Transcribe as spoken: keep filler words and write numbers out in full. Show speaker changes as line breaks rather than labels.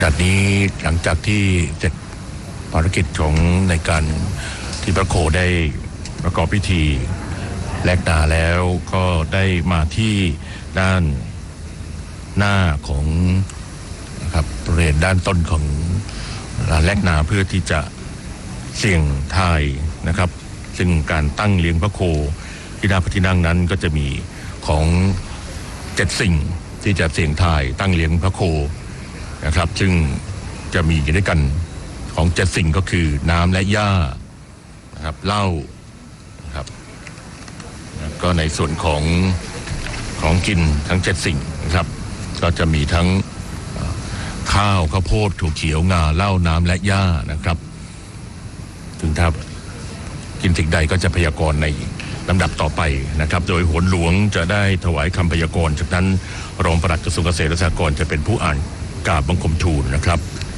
จากนี้หลังจากที่เสร็จภารกิจของในการที่พระโคได้ประกอบพิธีแลกนาแล้วก็ได้มาที่ด้านหน้าของนะครับบริเวณด้านต้นของลานแลกนาเพื่อที่จะเสี่ยงทายนะครับซึ่งการตั้งเลี้ยงพระโคที่หน้าพระที่นั่งนั้นก็จะมีของเจ็ดสิ่งที่จะเสี่ยงทายตั้งเลี้ยงพระโคนะครับซึ่งจะมีอยู่ด้วยกันของเจ็ดสิ่งก็คือน้ำและหญ้านะครับเหล้านะครับก็ในส่วนของของกินทั้งเจ็ดสิ่งนะครับก็จะมีทั้งข้าวข้าวโพดถั่วเขียวงาเหล้าน้ำและหญ้านะครับถึงถ้ากินสิ่งใดก็จะพยากรณ์ในลำดับต่อไปนะครับโดยโหนหลวงจะได้ถวายคำพยากรณ์จากนั้นรองปลัดกระทรวงเกษตรและสหกรณ์จะเป็นผู้อ่านกราบบังคมทูลนะครับ